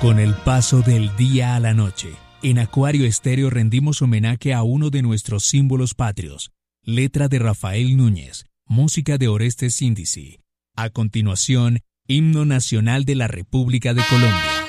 Con el paso del día a la noche, en Acuario Estéreo rendimos homenaje a uno de nuestros símbolos patrios. Letra de Rafael Núñez, música de Orestes Índice. A continuación, Himno Nacional de la República de Colombia.